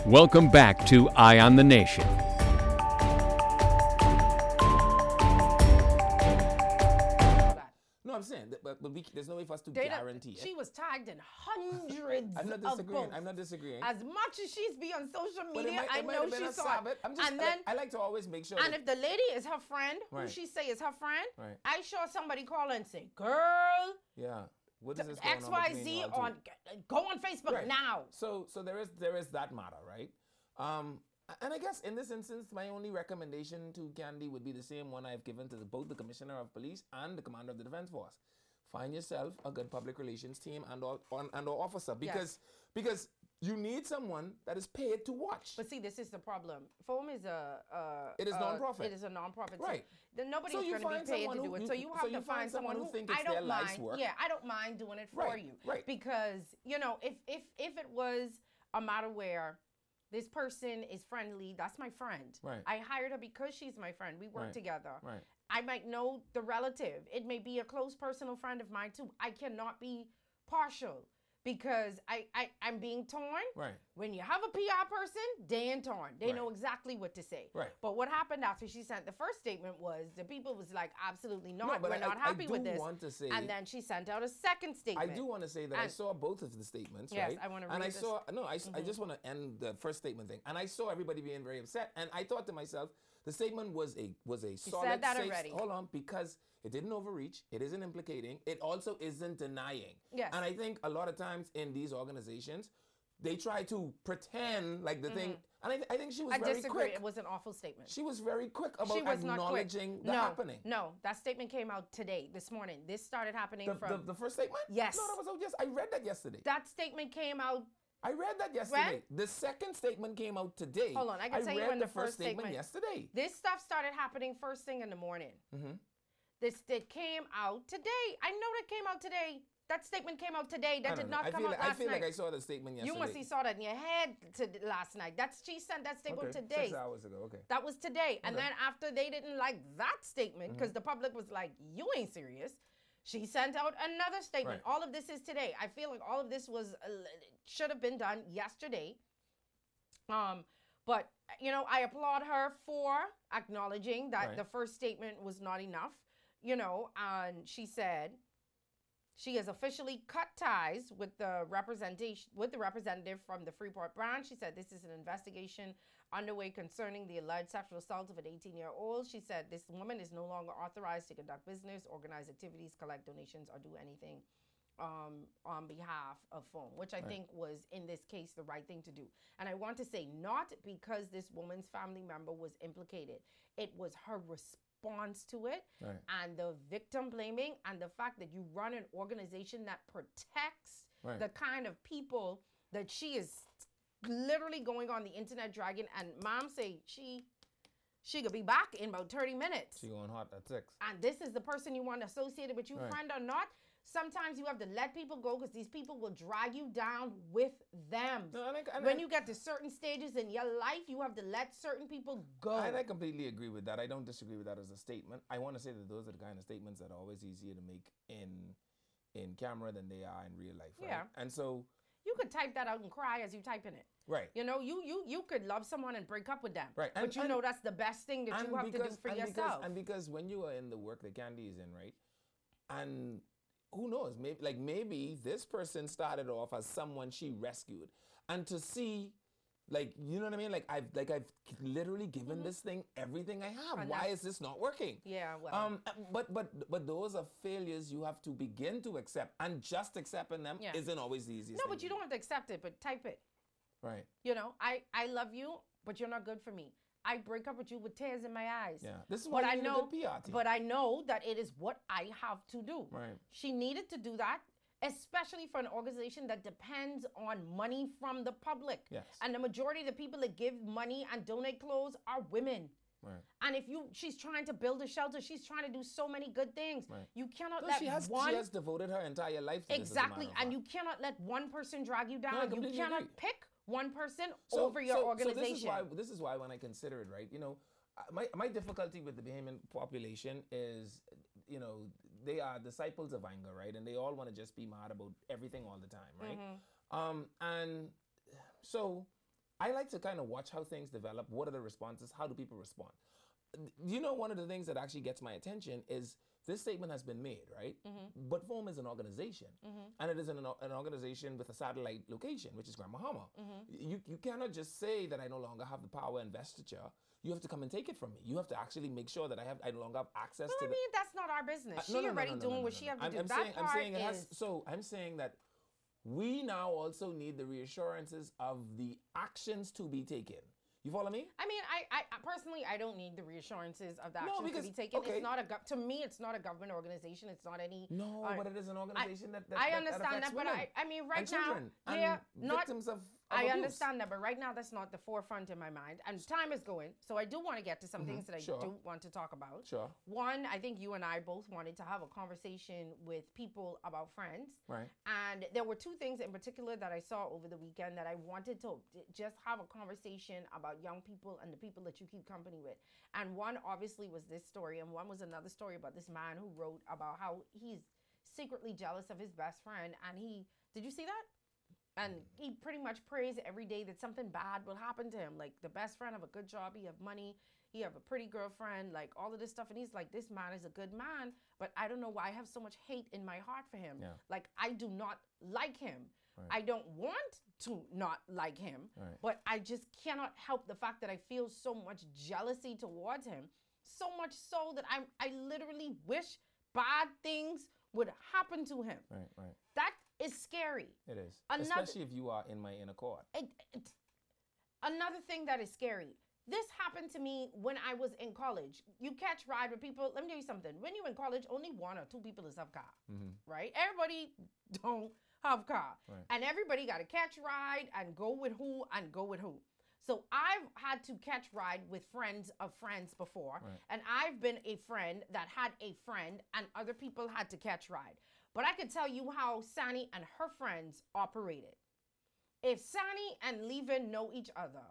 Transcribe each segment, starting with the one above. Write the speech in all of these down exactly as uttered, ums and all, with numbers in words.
Welcome back to Eye on the Nation. No, I'm saying, that, but, but we, there's no way for us to They don't- guarantee it. She was tagged in hundreds I'm not of disagreeing. posts. I'm not disagreeing. As much as she's be on social But it media, might- I it might know have been she a saw sab- it. I'm just, and I, then, like, I like to always make sure. and that, if the lady is her friend, who Right. she say is her friend, Right. I saw somebody call and say, "Girl, yeah, what is this going X on Y between Z y'all two? on go on Facebook Right. now." So, so there is there is that matter, right? Um, and I guess in this instance, my only recommendation to Candy would be the same one I've given to the, both the Commissioner of Police and the Commander of the Defense Force. Find yourself a good public relations team and or, on, and or officer because because you need someone that is paid to watch. But see, this is the problem. Foam is a, uh, It is uh, non-profit. It is a non-profit. Right. So then nobody's So you going to be find paid someone to who- do it. you- So you so have you to find find someone someone who who, think I it's their don't life's mind. work. Yeah, I don't mind doing it for Right, you. right. Because you know, if if if it was a matter where this person is friendly, that's my friend. Right. I hired her because she's my friend. We work Right, together. right. I might know the relative. It may be a close personal friend of mine too. I cannot be partial because I, I I'm being torn. Right. When you have a P R person, they ain't torn. They Right. know exactly what to say. Right. But what happened after she sent the first statement was the people was like, absolutely not. but We're I- not I happy do with this. want to say- and then she sent out a second I statement. do want to say that I And- saw both of the statements, Yes, right? I wanna And read I this. Mm-hmm. saw no, I, s- I just want to end the first statement thing. And I saw everybody being very upset, and I thought to myself, the statement was a was a solid that safe. already. Hold on, because it didn't overreach. It isn't implicating. It also isn't denying. Yes. And I think a lot of times in these organizations, they try to pretend like the thing. And I, th- I think she was Mm-hmm. I very disagree. quick. It was an awful statement. She was very quick about She was not quick. acknowledging the no, happening. No, that statement came out today, this morning. This started happening The, from the, the first statement? Yes. No, that was out yes. I read that yesterday. that statement came out. I read that yesterday. The second statement came out today. Hold on, I can tell you read when the the first first statement, statement- yesterday. This stuff started happening first thing in the morning. Mm-hmm. This that came out today. I know that came out today. That statement came out today. I That don't did know. not I come feel out like, last I feel night. like I saw the statement yesterday. You must have saw that in your head to last night. That's she sent that statement okay. today. Six hours ago. Okay. That was today. And Okay. then after they didn't like that statement, because the public was like, you ain't serious, she sent out another statement. Right. All of this is today. I feel like all of this was uh, should have been done yesterday. Um, but you know, I applaud her for acknowledging that Right. the first statement was not enough. You know, and she said she has officially cut ties with the representation with the representative from the Freeport branch. She said this is an investigation underway concerning the alleged sexual assault of an eighteen-year-old. She said this woman is no longer authorized to conduct business, organize activities, collect donations, or do anything um, on behalf of FOAM, which I Right. think was, in this case, the right thing to do. And I want to say, not because this woman's family member was implicated. It was her response to it Right. and the victim blaming and the fact that you run an organization that protects Right. the kind of people that she is literally going on the internet dragging. And mom say she she could be back in about thirty minutes. She going hot at six. And this is the person you want associated with you, Right. friend or not. Sometimes you have to let people go because these people will drag you down with them. No, and I, and when I- you get to certain stages in your life, you have to let certain people go. And I completely agree with that. I don't disagree with that as a statement. I want to say that those are the kind of statements that are always easier to make in in camera than they are in real life. Right? Yeah. And so, You could type that out and cry as you type in it. right. You know, you you you could love someone and break up with them. Right, But and- you and- know that's the best thing that you have to do for and yourself. Because, and because when you are in the work that Candy is in, right? And who knows? Maybe like maybe this person started off as someone she rescued, and to see, like you know what I mean? Like I've like I've literally given this thing everything I have. And Why that's- is this not working? yeah, well. Um, but but but those are failures you have to begin to accept, and just accepting them Yeah. isn't always the easiest. no, thing but to you do. don't have to accept it, but type it. Right. You know, I I love you, but you're not good for me. I break up with you with tears in my eyes. Yeah. This is But why I you need a know, good P R team. but I know that it is what I have to do. Right. She needed to do that, especially for an organization that depends on money from the public. Yes. And the majority of the people that give money and donate clothes are women. Right. And if you, she's trying to build a shelter. She's trying to do so many good things. Right. You cannot No, let she has one she has devoted her entire life to this, as a exactly, matter of and fact. you cannot let one person drag you I down. you completely cannot agree. pick one person So- over your so- organization. So this is why this is why when I consider it, right, you know, uh, my my difficulty with the Bahamian population is, you know, they are disciples of anger, right, and they all want to just be mad about everything all the time, right? Mm-hmm. Um, and so I like to kind of watch how things develop. What are the responses? How do people respond? You know, one of the things that actually gets my attention is this statement has been made, right? Mm-hmm. But Foam is an organization, Mm-hmm. and it is an, an organization with a satellite location, which is Grand Bahama. Mm-hmm. You, you cannot just say that I no longer have the power and investiture. You have to come and take it from me. You have to actually make sure that I have I no longer have access Well, to I the. mean, that's not our business. Uh, she no, no, no, already no, no, doing no, no, what no, she no. have to I'm, do. I'm that saying, part I'm saying it has. is So I'm saying that we now also need the reassurances of the actions to be taken. You follow me? I mean, I, I I personally, I don't need the reassurances of the No, actions because- to be taken. okay. It's not a gov- to me, it's not a government organization. It's not any. No, uh, but it is an organization that, that I that- understand that, that, affects but women I I mean, right and now, children yeah, and not. victims of, of I abuse. understand that, but right now that's not the forefront in my mind, and time is going. So I do want to get to some things that I Sure. do want to talk about. Sure. One, I think you and I both wanted to have a conversation with people about friends. Right. And there were two things in particular that I saw over the weekend that I wanted to j- just have a conversation about young people and the people that you keep company with. And one obviously was this story, and one was another story about this man who wrote about how he's secretly jealous of his best friend. And he, did you see that? And he pretty much prays every day that something bad will happen to him. Like the best friend have a good job, he have money, he have a pretty girlfriend, like all of this stuff. And he's like, this man is a good man, but I don't know why I have so much hate in my heart for him. Yeah. Like I do not like him. Right. I don't want to not like him, Right. but I just cannot help the fact that I feel so much jealousy towards him. So much so that I'm I literally wish bad things would happen to him. Right, right. That is scary. It is. Another- Especially if you are in my inner court. It, it, another thing that is scary. This happened to me when I was in college. You catch ride with people. Let me tell you something. When you're in college, only one or two people is have car, Mm-hmm. right? Everybody don't have car, Right. and everybody got to catch ride and go with who and go with who. So I've had to catch ride with friends of friends before, Right. and I've been a friend that had a friend, and other people had to catch ride. But I could tell you how Sani and her friends operated. If Sani and Levin know each other,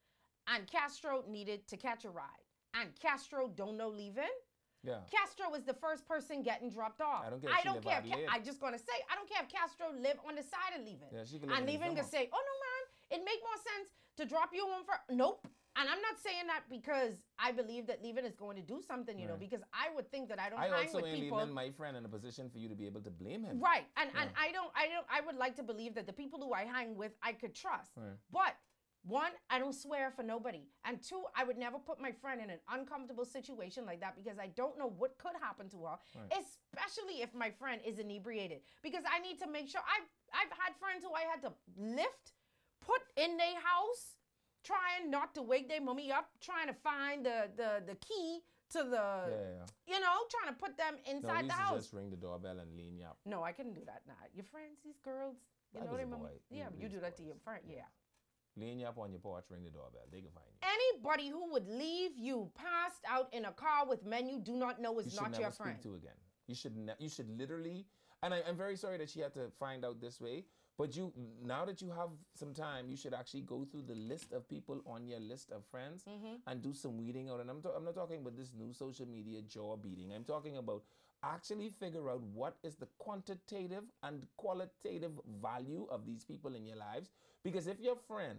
and Castro needed to catch a ride, and Castro don't know Levin, Yeah. Castro was the first person getting dropped off. I don't care if I she don't live care. out If Ca- late. I just gonna say I don't care if Castro live on the side of Levin. Yeah, she can live And in his Levin could home. say, "Oh no, man, it make more sense to drop you home for." Nope. And I'm not saying that because I believe that Levin is going to do something, you know, Right. because I would think that I don't I hang also with ain't people. leaving my friend in a position for you to be able to blame him. Right. And and Yeah. I don't I don't I would like to believe that the people who I hang with I could trust. Right. But one, I don't swear for nobody. And two, I would never put my friend in an uncomfortable situation like that because I don't know what could happen to her, Right. especially if my friend is inebriated. Because I need to make sure I've I've had friends who I had to lift, put in their house, trying not to wake their mommy up, trying to find the the, the key to the Yeah, yeah, yeah. you know, trying to put them No, we inside used the to house. just ring the doorbell and lean you up. No, I couldn't do that now. Your friends, these girls, you I know was they a mama. boy. Yeah, We- you we do was that to boys. your friend. Yeah. Lean you up on your porch, ring the doorbell. They can find you. Anybody who would leave you passed out in a car with men you do not know is You should not never your speak friend. to again. You should ne- you should literally, and I, I'm very sorry that she had to find out this way. But you now that you have some time, you should actually go through the list of people on your list of friends Mm-hmm. and do some weeding out. And I'm ta- I'm not talking about this new social media jaw beating. I'm talking about actually figure out what is the quantitative and qualitative value of these people in your lives. Because if your friend,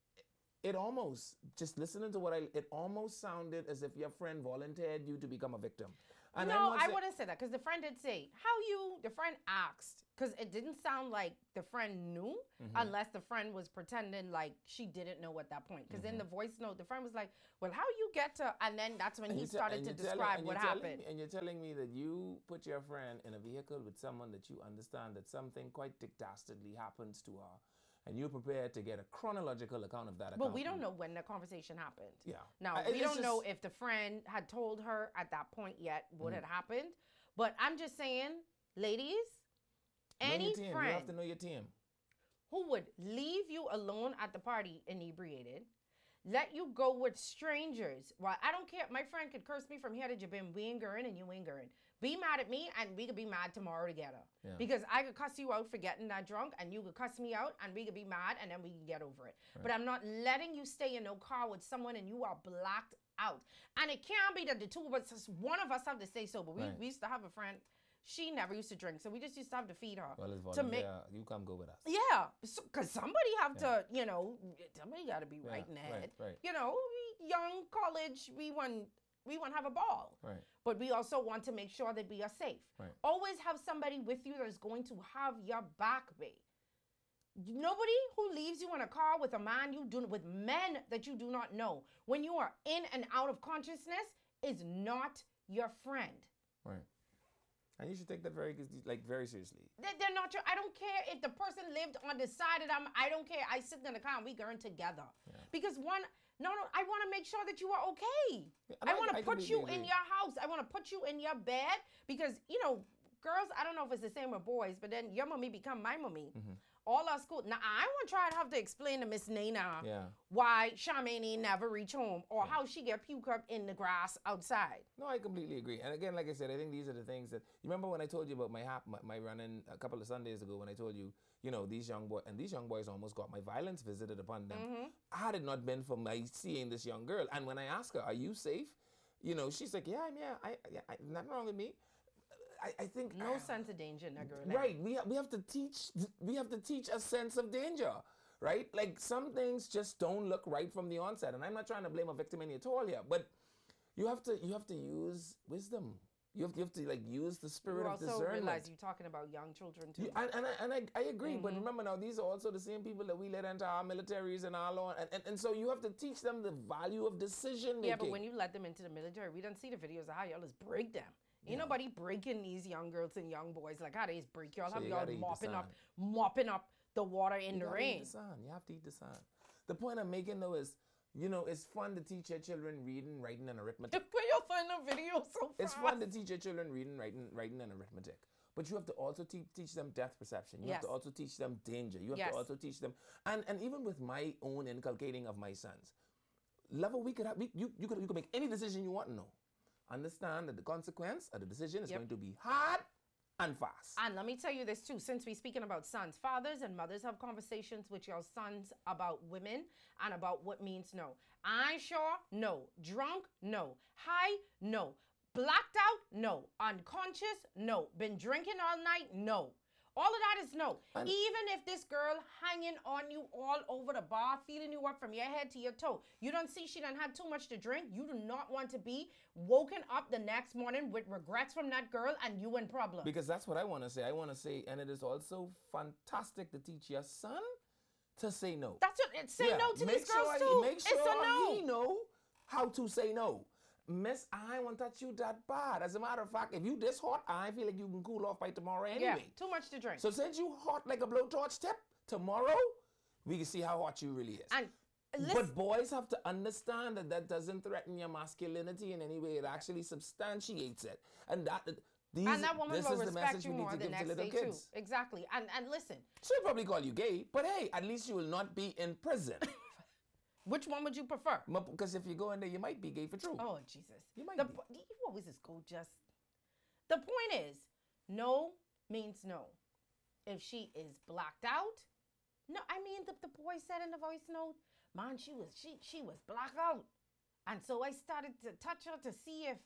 it almost, just listening to what I, it almost sounded as if your friend volunteered you to become a victim. And I'm no, not I say- wouldn't say that because the friend did say, how you, the friend asked, because it didn't sound like the friend knew Mm-hmm. unless the friend was pretending like she didn't know at that point. Because in the voice note, the friend was like, well, how you get to, and then that's when And he you te- started and to you're telling- describe and what you're telling happened. me- and you're telling me that you put your friend in a vehicle with someone that you understand that something quite dastardly happens to her, and you're prepared to get a chronological account of that. But we account. don't know when the conversation happened. Yeah. Now, I- we it's don't know just- if the friend had told her at that point yet what Mm-hmm. had happened. But I'm just saying, ladies, Know any your team. You friend have to know your team. who would leave you alone at the party inebriated, let you go with strangers. Well, I don't care. My friend could curse me from here to Jabim. We ain't going and you ain't going. Be mad at me and we could be mad tomorrow together. Yeah. Because I could cuss you out for getting that drunk and you could cuss me out and we could be mad and then we can get over it. But I'm not letting you stay in no car with someone and you are blacked out. And it can't be that the two of us, one of us have to stay sober. We, Right. we used to have a friend, she never used to drink, so we just used to have to feed her. Well, it's to volunteer. make You come go with us. yeah, because somebody have Yeah. to, you know, somebody got to be right in the right, head. right. You know, we young college, we want we want to have a ball, Right. but we also want to make sure that we are safe. Right. Always have somebody with you that is going to have your back, babe. Nobody who leaves you in a car with a man you do with men that you do not know when you are in and out of consciousness is not your friend. Right. And you should take that very, like, very seriously. They- They're not your. I don't care if the person lived on the side of them. I don't care. I sit in the car and we going together. Yeah. Because one, no, no, I want to make sure that you are okay. Yeah, and I I- want I to put completely you agree. in your house. I want to put you in your bed because you know, girls. I don't know if it's the same with boys, but then your mommy become my mommy. Mm-hmm. All our school. Now I want to try to have to explain to Miss Nana Yeah. why Charmaine ain't never reach home or how she get puke up in the grass outside. No, I completely agree. And again, like I said, I think these are the things that you remember when I told you about my hap, my, my running a couple of Sundays ago when I told you, you know, these young boys and these young boys almost got my violence visited upon them. Mm-hmm. Had it not been for my seeing this young girl, and when I asked her, "Are you safe?" You know, she's like, "Yeah, I'm yeah. I, yeah, I nothing wrong with me." I, I think No uh, sense of danger in that girl. Right. We ha- we have to teach we have to teach a sense of danger, right? Like some things just don't look right from the onset, and I'm not trying to blame a victim any at all here, but you have to you have to use wisdom. You have to, you have to like use the spirit You of also discernment. realize you're talking about young children too. You- and and, I, and I, I agree, but Mhm. remember now, these are also the same people that we let into our militaries and our law, and, and, and so you have to teach them the value of decision making. Yeah, but when you let them into the military, we don't see the videos of how y'all just break them. Ain't Yeah. nobody breaking these young girls and young boys like how they just break y'all. So Have you y'all gotta eat the mopping up, sand. mopping up the water in You the gotta rain. eat the sun. You have to eat the sun. The point I'm making though is, you know, it's fun to teach your children reading, writing, and arithmetic. Where y'all find the videos so fast? It's fun to teach your children reading, writing, writing, and arithmetic. But you have to also te- teach them depth perception. You have to Yes. also teach them danger. You have Yes. to also teach them, and and even with my own inculcating of my sons, level we could have, we, you you could you could make any decision you want to know. Understand that the consequence of the decision is Yep. going to be hard and fast. And let me tell you this too, since we're speaking about sons, fathers and mothers have conversations with your sons about women and about what means no. I sure? No. Drunk? No. High? No. Blacked out? No. Unconscious? No. Been drinking all night? No. All of that is no. And- Even if this girl hanging on you all over the bar, feeding you up from your head to your toe, you don't see she done had too much to drink. You do not want to be woken up the next morning with regrets from that girl and you in problem. Because that's what I want to say. I want to say, and it is also fantastic to teach your son to say no. That's what it say Yeah, no to make these girls sure too. He, make sure it's a no. he know how to say no. Miss, I won't touch you that bad. As a matter of fact, if you this hot, I feel like you can cool off by tomorrow anyway. Yeah, too much to drink. So since you hot like a blowtorch tip, tomorrow we can see how hot you really is. and listen, But boys have to understand that that doesn't threaten your masculinity in any way. It actually substantiates it. And that these, and that woman this will is the respect message you we need more to the give to next little day kids. too. Exactly. And and listen, She'll probably call you gay, but hey, at least you will not be in prison. which one would you prefer? Because if you go in there, you might be gay for true. Oh Jesus! You might the, be. po- You always just go just. The point is, no means no. If she is blacked out, no. I mean, the, the boy said in the voice note, "Man, she was she she was blacked out," and so I started to touch her to see if.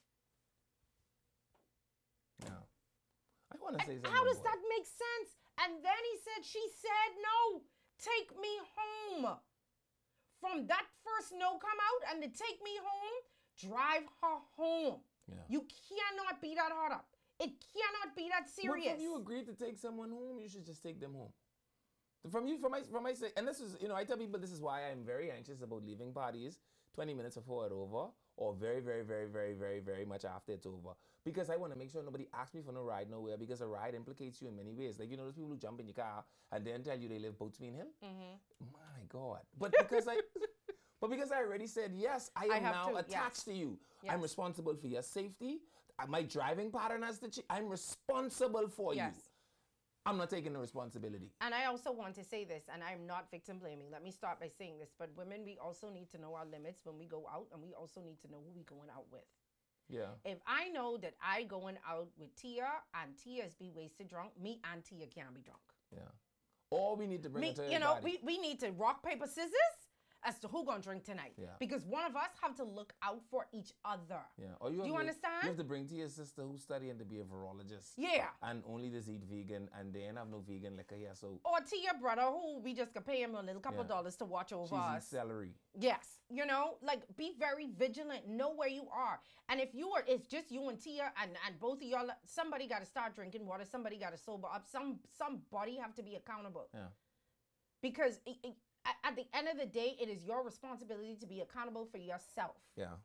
No. I want to say something. How does boy. that make sense? And then he said, she said no. Take me home. From that first no come out and to take me home, drive her home. Yeah. You cannot be that hot up. It cannot be that serious. But if you agreed to take someone home, you should just take them home. From you, from my, from my sake, and this is, you know, I tell people this is why I'm very anxious about leaving parties twenty minutes before it's over, or very, very, very, very, very, very much after it's over, because I want to make sure nobody asks me for no ride nowhere, because a ride implicates you in many ways. Like, you know, those people who jump in your car and then tell you they live Boatswain Hill. Mhm. My God! But because I, but because I already said yes, I am I have now to, attached yes. to you. Yes. I'm responsible for your safety. Uh, My driving pattern as the chief. I'm responsible for Yes. you. I'm not taking the responsibility. And I also want to say this, and I'm not victim blaming. Let me start by saying this. But women, we also need to know our limits when we go out, and we also need to know who we going out with. Yeah. If I know that I going out with Tia and Tia is be wasted drunk, me and Tia can't be drunk. Yeah. Or we need to bring Me, it to you know, everybody. we, we need to rock, paper, scissors, as to who gonna drink tonight. Yeah. Because one of us have to look out for each other. Yeah. Or you, have Do you to, understand? You have to bring to your sister who's studying to be a virologist. Yeah. And only just eat vegan, and they ain't have no vegan liquor here, so Or to your brother who we just could pay him a little couple Yeah. dollars to watch over she's eat us. celery. Yes, you know, like be very vigilant. Know where you are, and if you are, it's just you and Tia, and and both of y'all. Somebody got to start drinking water. Somebody got to sober up. Some somebody have to be accountable. Yeah. Because it, it, at- at the end of the day, it is your responsibility to be accountable for yourself. Yeah.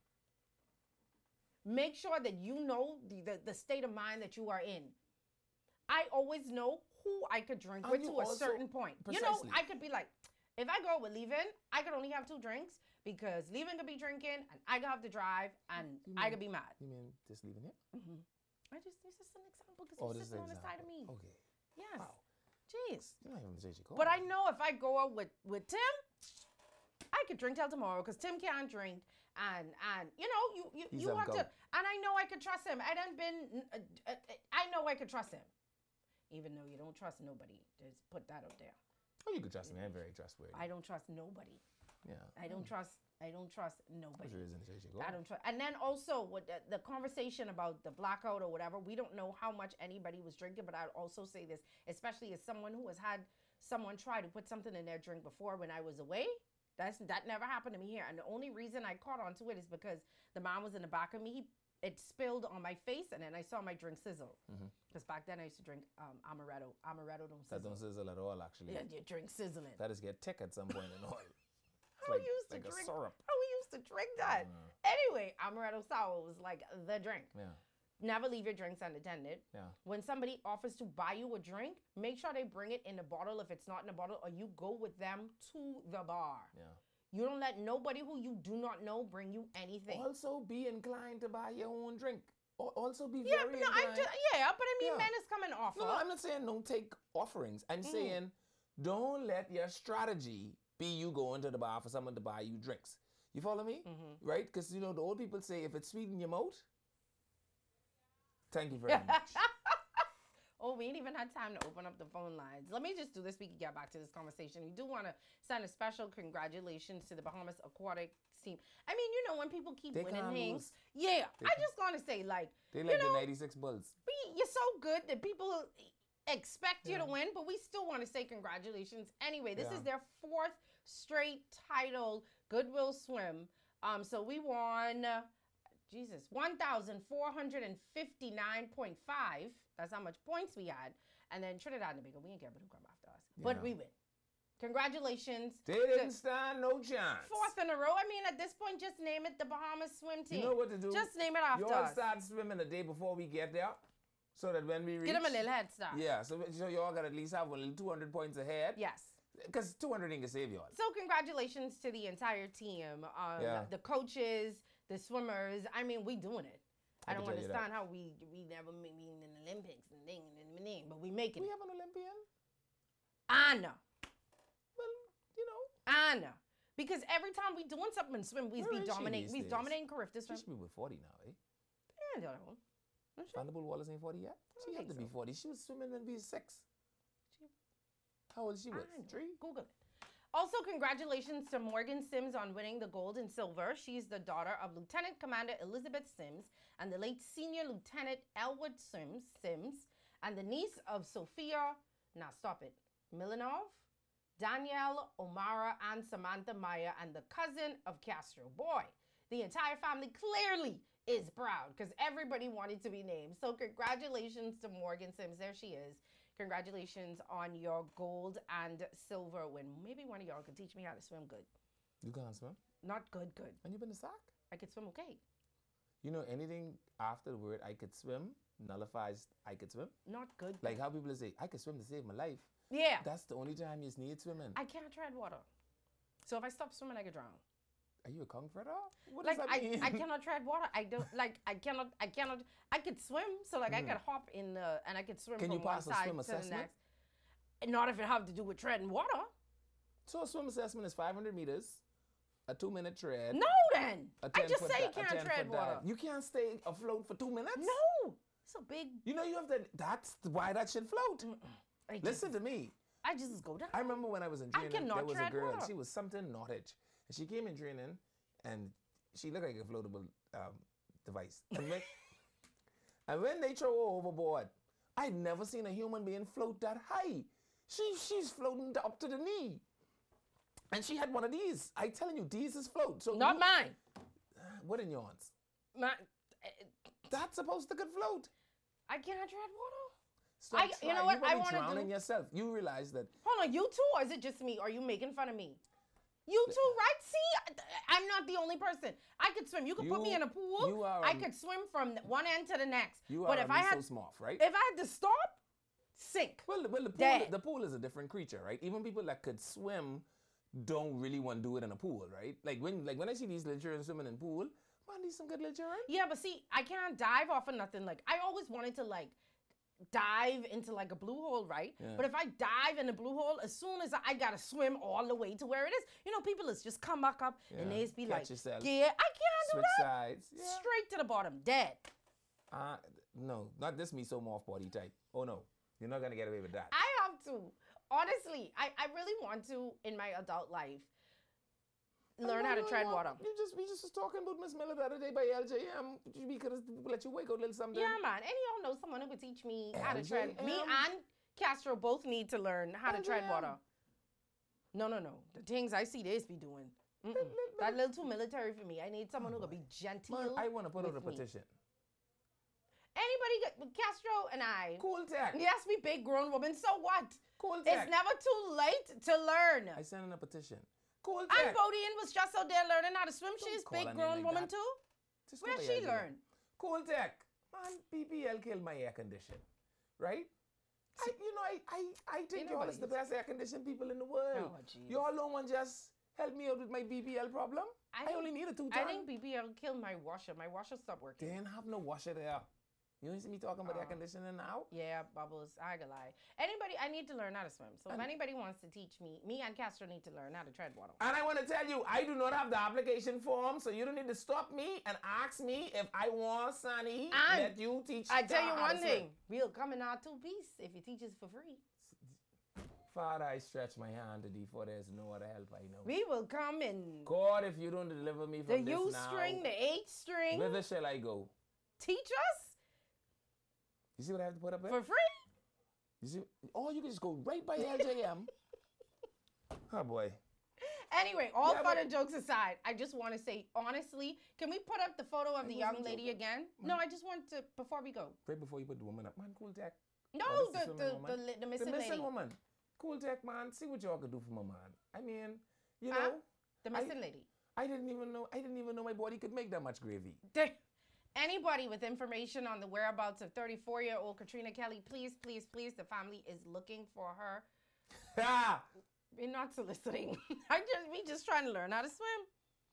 Make sure that you know the, the, the state of mind that you are in. I always know who I could drink And with you to a also- certain point. You know, Precisely. I could be like, if I go with Levin, I could only have two drinks because Levin could be drinking and I could have to drive and You I mean- could be mad. You mean just leaving it? hmm I just, this is an example because Oh, you're this is sitting on the side of me. example. Okay. Yes. Wow. Jeez. You're not even J J Cole. But I know if I go out with, with Tim, I could drink till tomorrow because Tim can't drink. And, and you know, you, you, He's you a have to, goat. and I know I could trust him. I done been, uh, uh, uh, I know I could trust him. Even though you don't trust nobody. Just put that out there. Oh, you could trust me. I'm very trustworthy. I don't trust nobody. yeah. I don't trust, I don't trust nobody. Which isn't J J Cole. I don't trust. And then also with the, the conversation about the blackout or whatever, we don't know how much anybody was drinking, but I'd also say this, especially as someone who has had someone try to put something in their drink before when I was away. That's that never happened to me here. And the only reason I caught on to it is because the man was in the back of me. He, it spilled on my face, and then I saw my drink sizzle. Because back then I used to drink um, amaretto. Amaretto don't That sizzle. don't sizzle at all, actually. Yeah, your drink sizzling. That is get tick at some point in oil. It's How like, we used to like drink. a syrup. How we used to drink that. Anyway, amaretto sour was like the drink. Yeah. Never leave your drinks unattended. Yeah. When somebody offers to buy you a drink, make sure they bring it in a bottle if it's not in a bottle, or you go with them to the bar. Yeah. You don't let nobody who you do not know bring you anything. Also, be inclined to buy your own drink. Al- Also, be yeah, very but no, I inclined. just, yeah, but I mean, Yeah. men is coming offer. No, no, I'm not saying don't take offerings. I'm Mm. saying don't let your strategy be you going to the bar for someone to buy you drinks. You follow me? Mm-hmm. Right? Because, you know, the old people say if it's sweet in your mouth, thank you very much. Oh, we ain't even had time to open up the phone lines. Let me just do this. We can get back to this conversation. We do want to send a special congratulations to the Bahamas Aquatics team. I mean, you know, when people keep They winning can't things, lose. yeah. They I can't- just want to say, like, They you like know, the ninety-six Bulls. we, you're so good that people expect you to Yeah. win, but we still want to say congratulations. Anyway, this Yeah. is their fourth straight title, Goodwill Swim. Um, so we won, uh, Jesus, one thousand four hundred fifty-nine point five. That's how much points we had. And then Trinidad and Tobago, we ain't care about who come after us. But Yeah. we win. Congratulations. They didn't stand no chance. Fourth in a row. I mean, at this point, just name it the Bahamas swim team. You know what to do? Just name it after You all us. start swimming the day before we get there, so that when we reach, Get them a little head start. yeah, so, so you all got at least have a little two hundred points ahead. Yes. Because two hundred ain't gonna save you all. So congratulations to the entire team, um, Yeah. the coaches, the swimmers. I mean, we doing it. I, I don't can tell you that. understand how we we never made me in the Olympics and thing and and thing, but we making We it. have an Olympian. Anna, Well, you know, Anna, because every time we doing something in swim, we Where be is she dominating. these We days? dominating Carif to she swim. should be with forty now, eh? Yeah, I don't know. I'm sure. Vanderbilt Wallace ain't forty yet. I She don't had to think be so. forty. She was swimming when we was six. She- How old is she with? I know. Three? Google it. Also, congratulations to Morgan Sims on winning the gold and silver. She's the daughter of Lieutenant Commander Elizabeth Sims and the late Senior Lieutenant Elwood Sims, Sims and the niece of Sophia, now stop it, Milanov, Danielle, Omara, and Samantha Maya, and the cousin of Castro. Boy, the entire family clearly is proud because everybody wanted to be named. So congratulations to Morgan Sims. There she is. Congratulations on your gold and silver win. Maybe one of y'all could teach me how to swim good. You can't swim? Not good, good. And you been to S A C? I could swim okay. You know, anything after the word I could swim nullifies I could swim? Not good. Like how people say, I could swim to save my life. yeah, That's the only time you need swimming. I can't tread water. So if I stop swimming, I could drown. Are you a kung fu? What Like does that I, mean? I cannot tread water. I don't like. I cannot. I cannot. I could swim. So like I could hop in the and I could swim Can from you pass one a side swim to the assessment? next. And not if it have to do with treading water. So a swim assessment is five hundred meters, a two-minute tread. No, then a I just ten-foot say you di- a can't tread ten-foot dive. water. You can't stay afloat for two minutes? No, it's a big. You know you have to, that's why that should float. I just, Listen to me. I just go down. I remember when I was in I junior, cannot there was a tread girl, water. and she was something knottage. And she came in training, and she looked like a floatable um, device. And when, and when they throw her overboard, I'd never seen a human being float that high. She she's floating up to the knee. And she had one of these. I telling you, these is float. So Not you, mine. What in yours? My, That's supposed to could float. I can't tread water. Stop I- you trying. know what You I probably wanna drowning do? yourself. You realize that. Hold on, you too, or is it just me? Are you making fun of me? You too, right? See, I'm not the only person. I could swim. You could put me You- in a pool. you are I a- could swim from one end to the next. You but are if a I had, miso smurf, right? if I had to stop, sink. Well, the- well, the pool, Dead. the pool is a different creature, right? Even people that could swim don't really want to do it in a pool, right? Like when, like when I see these little children swimming in pool, man, these some good little children. Yeah, but see, I can't dive off of nothing. Like I always wanted to like dive into like a blue hole, right? Yeah. But if I dive in a blue hole, as soon as I, I gotta swim all the way to where it is, you know, people is just come back up and Yeah. they just be Catch like, yourself. yeah, I can't do Switch that. sides. Yeah. Straight to the bottom, dead. Uh, no, not this miso morph body type. Oh no, you're not gonna get away with that. I have to. Honestly, I, I really want to in my adult life learn how to tread water. You just we just was talking about Miss Miller the other day by L J M. We could have let you wake out a little something. Yeah, man. And y'all know someone who could teach me how to tread. Me L J M? and Castro both need to learn how to tread L J M? water. No, no, no. The things I see they be doing. Mm-mm. Let- let- That little too military for me. I need someone who could be gentle. Man, I want to put out a with me. petition. Anybody, get, Castro and I. Cool tech. Yes, we big grown women. So what? Cool tech. It's never too late to learn. I sent in a petition. Cool And tech. Bodian was just out there learning how to swim. Don't She's call big her name grown like woman that. too. Just Where go by she L J M. learn? Cool tech. Man, B P L killed my air condition. Right? I, you know, I, I, I think y'all is the best air conditioned people in the world. Oh, jeez. Y'all don't want just help me out with my B P L problem. I I, think- only need a two I ton. think B B L killed my washer. My washer stopped working. They didn't have no washer there. You don't see me talking about air Oh. conditioning now? Yeah, bubbles. I ain't gonna lie. Anybody, I need to learn how to swim. So if And- anybody wants to teach me, me and Castro need to learn how to tread water. And I want to tell you, I do not have the application form, so you don't need to stop me and ask me if I want Sonny And let you teach. I tell you how to one swim. thing, we'll come in our two piece if you teach us for free. Father, I stretch my hand to thee, for there's no other help I know. We will come in God, if you don't deliver me the from this U now, string, the H string. whither shall I go? Teach us You see what I have to put up there? for free. You see? Or you can just go right by L J M. Oh boy. Anyway, all Yeah, fun but- and jokes aside, I just want to say honestly, can we put up the photo of I the wasn't young lady joking. again? No, I just want to before we go. Right before you put the woman up, man, cool tech. No, Oh, this is the, the the, woman. the, li- the The missing missing lady. woman. Cool tech, man. See what y'all could do for my man. I mean, you Huh? know, The I- missing lady. I didn't even know. I didn't even know my body could make that much gravy. There- Anybody with information on the whereabouts of thirty-four-year-old Katrina Kelly, please, please, please, the family is looking for her. Ah! We're not soliciting. I just we just trying to learn how to swim.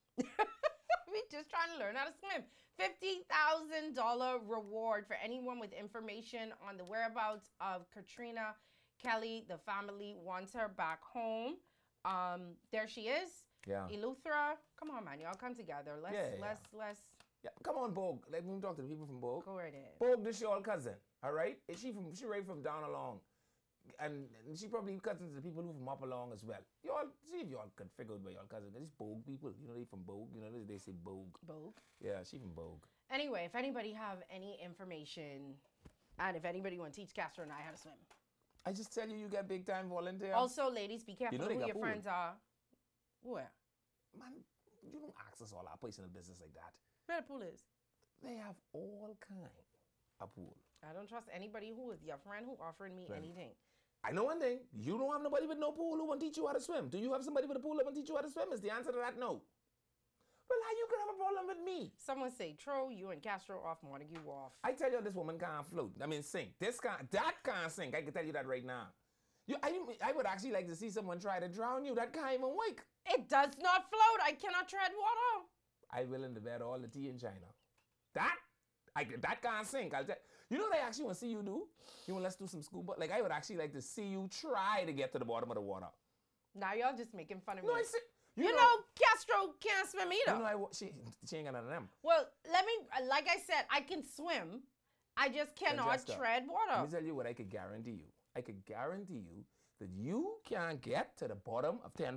we just trying to learn how to swim. Fifty thousand dollar reward for anyone with information on the whereabouts of Katrina Kelly. The family wants her back home. Um, there she is. Yeah. Eleuthera. Come on, man, y'all come together. Let's Yeah, yeah, let's let's Yeah. Come on, Bogue. Let me talk to the people from Bogue. go right in. Bogue, this your cousin. All right. Is she from? She right from down along, and, and she probably cousins to the people who from up along as well. Y'all see if y'all can figure out where y'all cousin. These Bogue people. You know they from Bogue. You know they, they say Bogue. Bogue. Yeah, she from Bogue. Anyway, if anybody have any information, and if anybody want to teach Castro and I how to swim. I just tell you, you got big time volunteer. Also, ladies, be careful know they who got your pool. friends are. Where? Man, you don't ask us all our personal business like that. Where the pool is. They have all kind of pool. I don't trust anybody who is your friend who offering me Right. anything. I know one thing. You don't have nobody with no pool who want to teach you how to swim. Do you have somebody with a pool that want to teach you how to swim? Is the answer to that no? Well, how you could have a problem with me? Someone say, Tro, you and Castro off, Montague off. I tell you, this woman can't float. I mean, sink. This can't. That can't sink. I can tell you that right now. You, I, I would actually like to see someone try to drown you. That can't even wake. It does not float. I cannot tread water. I willing to bet all the tea in China. That, I could- that can't sink. I'll tell you know what I actually want to see you do? You want let's do some scuba? Like I would actually like to see you try to get to the bottom of the water. Now y'all just making fun of No, me. I see. you know, Castro can't swim either. You know, I, wa- she, she ain't got none of them. Well, let me, like I said, I can swim. I just cannot Jessica, tread water. Let me tell you what I could guarantee you. I could guarantee you that you can't get to the bottom of ten foot.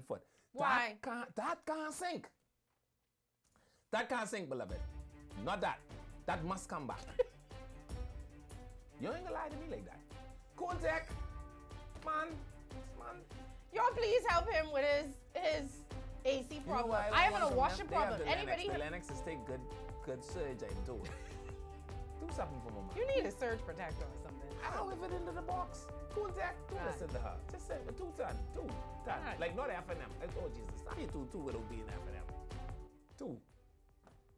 Why? That can't, that can't sink. That can't sink, beloved. Not that. That must come back. You ain't gonna lie to me like that. Contact, man, man. Y'all please help him with his his A C You know problem. why I have want a from washer them? They have problem. the Anybody? Lennox. The Lennox is take good, good surge into it. Do something for my man. You need a surge protector or something. I'll whip it into the box. Contact, do Right. this into her. Just say a two ton, two ton. Right. Like not F and M. Like, oh Jesus, how you two two without being F and M? Two.